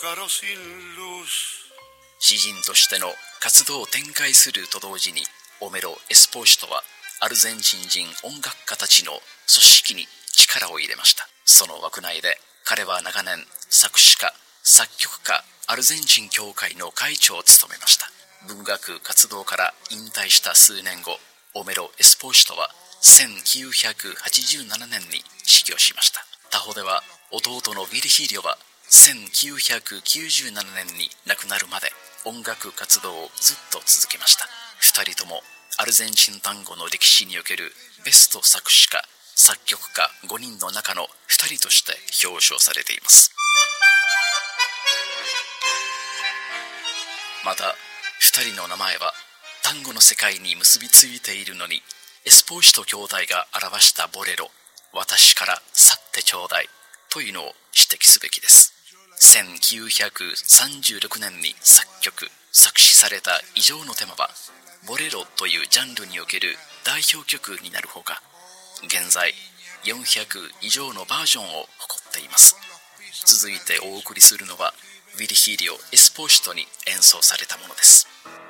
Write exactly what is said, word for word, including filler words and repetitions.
詩人としての活動を展開すると同時に、オメロ・エスポーシトはアルゼンチン人音楽家たちの組織に力を入れました。その枠内で彼は長年作詞家、作曲家アルゼンチン協会の会長を務めました。文学活動から引退した数年後、オメロ・エスポーシトはせんきゅうひゃくはちじゅうななねんに死去しました。他方では弟のヴィルヒーリョはせんきゅうひゃくきゅうじゅうななねんに亡くなるまで音楽活動をずっと続けました。二人ともアルゼンチン単語の歴史におけるベスト作詞家、作曲家ごにんの中の二人として表彰されています。また二人の名前は単語の世界に結びついているのに、エスポーシト兄弟が表したボレロ、私から去ってちょうだいというのを指摘すべきです。せんきゅうひゃくさんじゅうろくねんに作曲・作詞された以上のテーマは、ボレロというジャンルにおける代表曲になるほか、現在よんひゃく以上のバージョンを誇っています。続いてお送りするのは、ヴィルヒーリョ・エスポーシトに演奏されたものです。